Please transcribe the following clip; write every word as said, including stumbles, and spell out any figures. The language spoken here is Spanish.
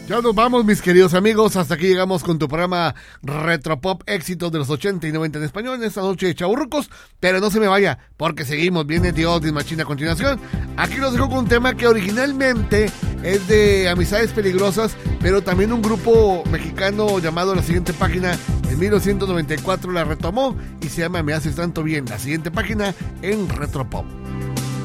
Ya nos vamos, mis queridos amigos. Hasta aquí llegamos con tu programa Retropop, éxitos de los ochenta y noventa en español, en esta noche de chaburrucos. Pero no se me vaya, porque seguimos. Viene The Oldies Machine a continuación. Aquí los dejo con un tema que originalmente es de Amistades Peligrosas, pero también un grupo mexicano llamado La Siguiente Página en mil novecientos noventa y cuatro la retomó y se llama Me Haces Tanto Bien. La Siguiente Página en Retropop.